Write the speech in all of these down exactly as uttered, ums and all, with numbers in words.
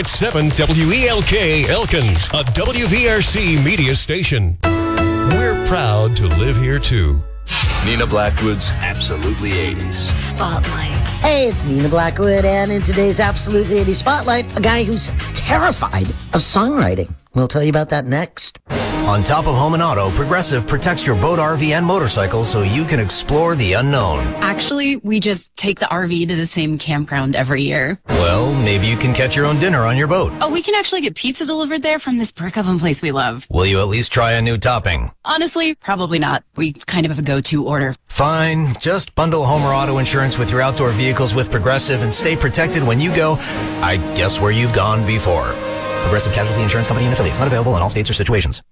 It's seven W E L K Elkins, a W V R C media station. We're proud to live here too. Nina Blackwood's Absolutely eighties. Spotlight. Hey, it's Nina Blackwood, and in today's Absolutely eighties Spotlight, a guy who's terrified of songwriting. We'll tell you about that next. On top of home and auto, Progressive protects your boat, R V, and motorcycle so you can explore the unknown. Actually, we just take the R V to the same campground every year. Well, maybe you can catch your own dinner on your boat. Oh, we can actually get pizza delivered there from this brick oven place we love. Will you at least try a new topping? Honestly, probably not. We kind of have a go-to order. Fine. Just bundle home or auto insurance with your outdoor vehicles with Progressive and stay protected when you go, I guess, where you've gone before. Progressive Casualty Insurance Company and affiliates. Not available in all states or situations.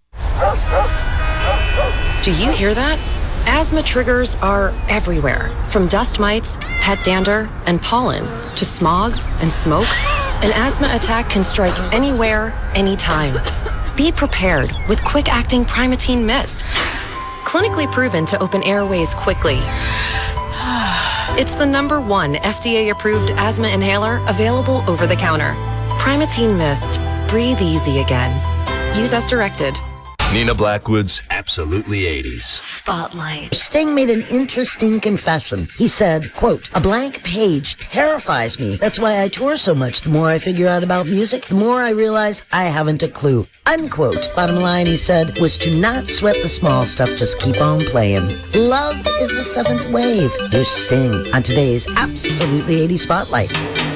Do you hear that? Asthma triggers are everywhere, from dust mites, pet dander, and pollen, to smog and smoke. An asthma attack can strike anywhere, anytime. Be prepared with quick-acting Primatene Mist. Clinically proven to open airways quickly. It's the number one F D A-approved asthma inhaler available over the counter. Primatene Mist. Breathe easy again. Use as directed. Nina Blackwood's Absolutely eighties. Spotlight. Sting made an interesting confession. He said, quote, "A blank page terrifies me. That's why I tour so much. The more I figure out about music, the more I realize I haven't a clue." Unquote. Bottom line, he said, was to not sweat the small stuff, just keep on playing. Love is the seventh wave. Here's Sting on today's Absolutely eighties Spotlight.